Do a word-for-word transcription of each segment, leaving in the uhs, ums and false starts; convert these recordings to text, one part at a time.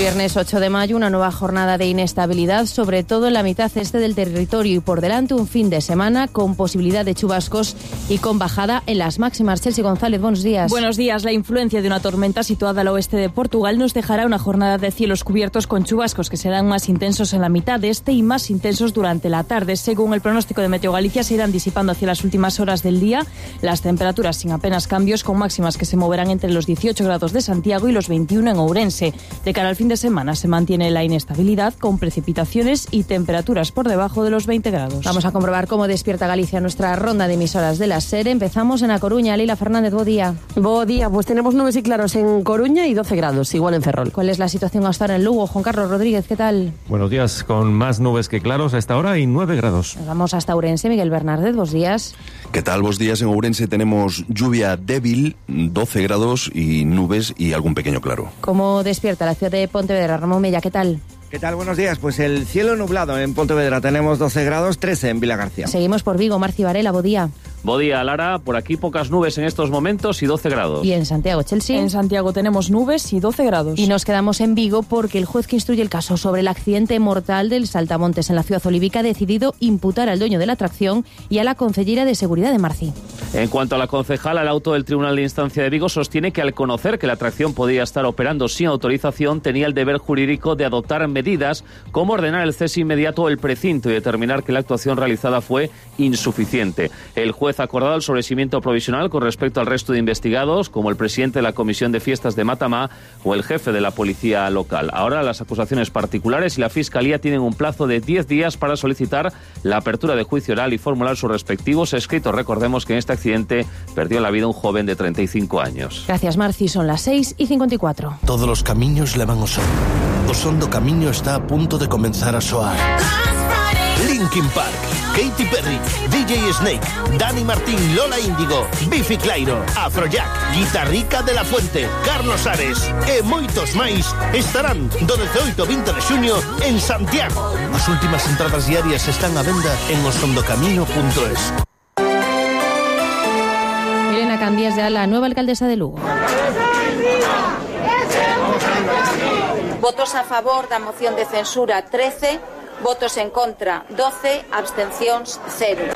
Viernes ocho de mayo, una nueva jornada de inestabilidad, sobre todo en la mitad este del territorio, y por delante un fin de semana con posibilidad de chubascos y con bajada en las máximas. Chelsea González, buenos días. Buenos días. La influencia de una tormenta situada al oeste de Portugal nos dejará una jornada de cielos cubiertos con chubascos que serán más intensos en la mitad este y más intensos durante la tarde. Según el pronóstico de Meteo Galicia, se irán disipando hacia las últimas horas del día las temperaturas sin apenas cambios, con máximas que se moverán entre los dieciocho grados de Santiago y los veintiuno en Ourense. De cara al fin de semana se mantiene la inestabilidad con precipitaciones y temperaturas por debajo de los veinte grados. Vamos a comprobar cómo despierta Galicia nuestra ronda de emisoras de la SER. Empezamos en A Coruña. Leila Fernández, bo día. Bo día, pues tenemos nubes y claros en Coruña y doce grados, igual en Ferrol. ¿Cuál es la situación hasta ahora en Lugo? Juan Carlos Rodríguez, ¿qué tal? Buenos días, con más nubes que claros a esta hora y nueve grados. Nos vamos hasta Ourense. Miguel Bernárdez, buenos días. ¿Qué tal? Buenos días. En Ourense tenemos lluvia débil, doce grados y nubes y algún pequeño claro. ¿Cómo despierta la ciudad de Pontevedra? Ramón Mella, ¿qué tal? ¿Qué tal? Buenos días. Pues el cielo nublado en Pontevedra. Tenemos doce grados, trece en Vilagarcía. Seguimos por Vigo. Marci Varela, bo día. Bo día, Lara. Por aquí pocas nubes en estos momentos y doce grados. Y en Santiago, Chelsea. En Santiago tenemos nubes y doce grados. Y nos quedamos en Vigo porque el juez que instruye el caso sobre el accidente mortal del saltamontes en la ciudad olívica ha decidido imputar al dueño de la atracción y a la concejera de seguridad de Marci. En cuanto a la concejala, el auto del Tribunal de Instancia de Vigo sostiene que al conocer que la atracción podía estar operando sin autorización, tenía el deber jurídico de adoptar medidas como ordenar el cese inmediato del precinto y determinar que la actuación realizada fue insuficiente. El juez ha acordado el sobreseimiento provisional con respecto al resto de investigados, como el presidente de la Comisión de Fiestas de Matamá o el jefe de la policía local. Ahora las acusaciones particulares y la Fiscalía tienen un plazo de diez días para solicitar la apertura de juicio oral y formular sus respectivos escritos. Recordemos que en este accidente perdió la vida un joven de treinta y cinco años. Gracias, Marci. Son las seis y cincuenta y cuatro. Todos los camiños levan ao son. O son do camiño está a punto de comenzar a soar. Linkin Park, Katy Perry, D J Snake, Dani Martín, Lola Índigo, Biffy Clyro, Afrojack, Guitarrica de la Fuente, Carlos Ares e moitos máis estarán do dezooito ao vinte de xuño en Santiago. As últimas entradas diarias están á venda en osondocamino punto es. Elena Candia es ya la nueva alcaldesa de Lugo. Votos a favor da moción de censura trece, votos en contra doce, abstencións cero.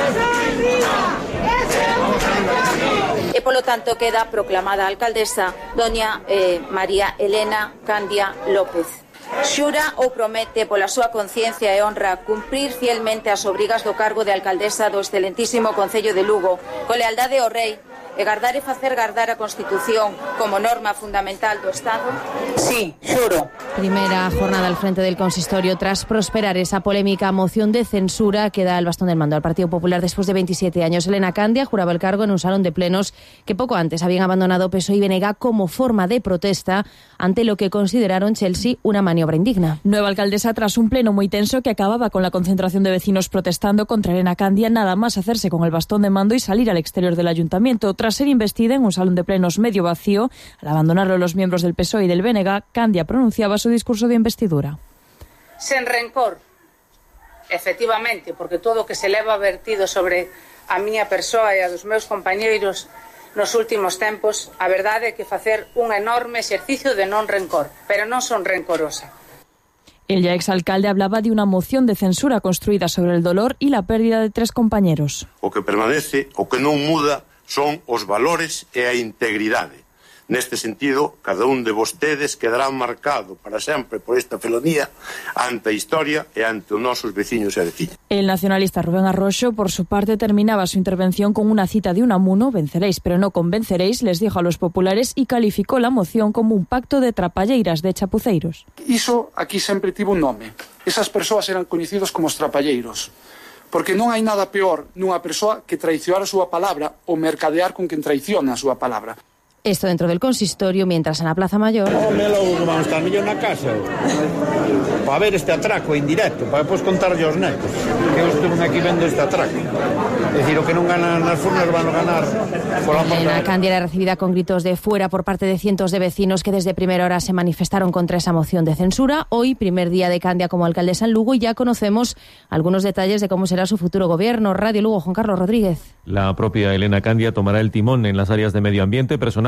E polo tanto queda proclamada a alcaldesa doña eh, María Elena Candia López. Xura ou promete pola súa conciencia e honra cumprir fielmente as obrigas do cargo de alcaldesa do excelentísimo Concello de Lugo, con lealdade ao rei, e gardar e facer gardar a Constitución como norma fundamental do Estado? Sí, xuro. Primera jornada al frente del consistorio tras prosperar esa polémica moción de censura que da el bastón del mando al Partido Popular después de veintisiete años. Elena Candia juraba el cargo en un salón de plenos que poco antes habían abandonado P S O E y B N G como forma de protesta ante lo que consideraron, Chelsea, una maniobra indigna. Nueva alcaldesa tras un pleno muy tenso que acababa con la concentración de vecinos protestando contra Elena Candia, nada más hacerse con el bastón de mando y salir al exterior del ayuntamiento. Tras ser investida en un salón de plenos medio vacío, al abandonarlo los miembros del P S O E y del B N G, Candia pronunciaba su discurso de investidura. Sen rencor, efectivamente, porque todo o que se leva vertido sobre a miña persoa e a dos meus compañeiros nos últimos tempos, a verdade é que facer un enorme exercicio de non rencor, pero non son rencorosa. El ya exalcalde hablaba de una moción de censura construida sobre el dolor y la pérdida de tres compañeros. O que permanece, o que non muda, son os valores e a integridade. Neste sentido, cada un de vostedes quedará marcado para sempre por esta felonía ante a historia e ante os nosos veciños e veciñas. El nacionalista Rubén Arroxo, por su parte, terminaba su intervención con una cita de Unamuno: venceréis, pero no convenceréis, les dijo a los populares, y calificó la moción como un pacto de trapalleiras, de chapuceiros. Iso aquí sempre tivo un nome. Esas persoas eran coñecidos como os trapalleiros. Porque non hai nada peor nunha persoa que traicionar a súa palabra ou mercadear con quen traiciona a súa palabra. Esto dentro del consistorio, mientras en la Plaza Mayor... Oh, me lo vamos a estar millón na casa. Para ver este atraco indirecto, para despois contarlle aos netos que eu estuve aquí vendo este atraco. É dicir, o que non ganan nas furnas van a ganar pola porta. Elena Candia era recibida con gritos de fuera por parte de cientos de vecinos que desde primera hora se manifestaron contra esa moción de censura. Hoy, primer día de Candia como alcaldesa en Lugo, y ya conocemos algunos detalles de cómo será su futuro gobierno. Radio Lugo, Juan Carlos Rodríguez. La propia Elena Candia tomará el timón en las áreas de medio ambiente, personal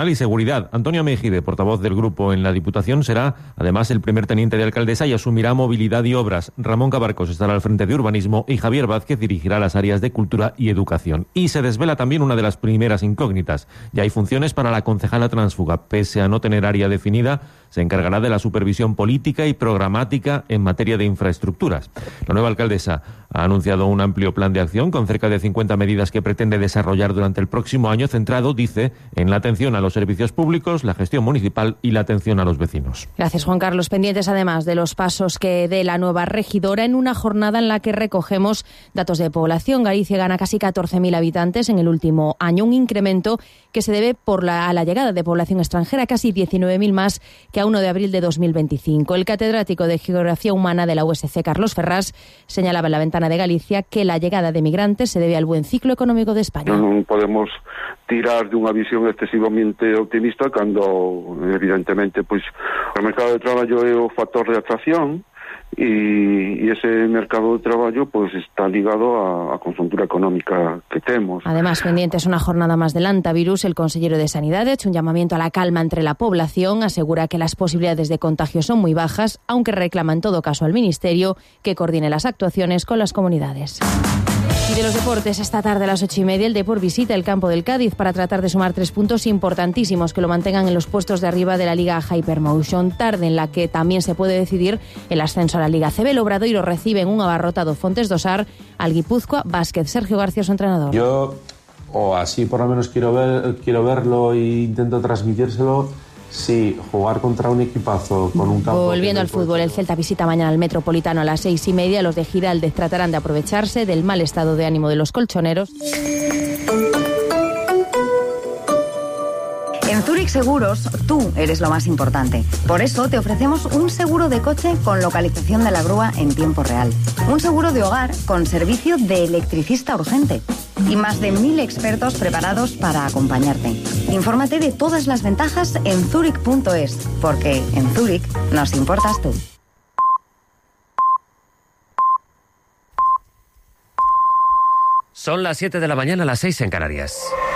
y Seguridad. Antonio Mejide, portavoz del grupo en la Diputación, será además el primer teniente de alcaldesa y asumirá Movilidad y Obras. Ramón Cabarcos estará al frente de Urbanismo y Javier Vázquez dirigirá las áreas de Cultura y Educación. Y se desvela también una de las primeras incógnitas. Ya hay funciones para la concejala tránsfuga. Pese a no tener área definida, se encargará de la supervisión política y programática en materia de infraestructuras. La nueva alcaldesa ha anunciado un amplio plan de acción con cerca de cincuenta medidas que pretende desarrollar durante el próximo año, centrado, dice, en la atención a los servicios públicos, la gestión municipal y la atención a los vecinos. Gracias, Juan Carlos. Pendientes, además, de los pasos que dé la nueva regidora en una jornada en la que recogemos datos de población. Galicia gana casi catorce mil habitantes en el último año, un incremento que se debe por la, a la llegada de población extranjera, casi diecinueve mil más que a uno de abril de dos mil veinticinco. El catedrático de Geografía Humana de la U S C, Carlos Ferrás, señalaba en La Ventana de Galicia que la llegada de migrantes se debe al buen ciclo económico de España. Non podemos tirar dunha visión excesivamente optimista cando, evidentemente, pois o mercado de traballo é o factor de atracción e, e ese mercado de traballo pues está ligado a, a conjuntura económica que temos. Además, pendientes una jornada más del antivirus, el consellero de Sanidad ha hecho un llamamiento a la calma entre la población, asegura que las posibilidades de contagio son muy bajas, aunque reclama en todo caso al Ministerio que coordine las actuaciones con las comunidades. Y de los deportes, esta tarde a las ocho y media el Depor visita el campo del Cádiz para tratar de sumar tres puntos importantísimos que lo mantengan en los puestos de arriba de la Liga Hypermotion. Tarde en la que también se puede decidir el ascenso a la Liga C B. El Obradoiro recibe en un abarrotado Fontes Dosar al Guipúzcoa Basket. Sergio García, su entrenador. Yo, o así por lo menos quiero ver, quiero verlo e intento transmitírselo. Sí, jugar contra un equipazo con un campo... Volviendo al fútbol, el Celta visita mañana al Metropolitano a las seis y media. Los de Giraldez tratarán de aprovecharse del mal estado de ánimo de los colchoneros. En Zurich Seguros, tú eres lo más importante. Por eso te ofrecemos un seguro de coche con localización de la grúa en tiempo real. Un seguro de hogar con servicio de electricista urgente. Y más de mil expertos preparados para acompañarte. Infórmate de todas las ventajas en zurich punto es, porque en Zurich nos importas tú. Son las siete de la mañana, las seis en Canarias.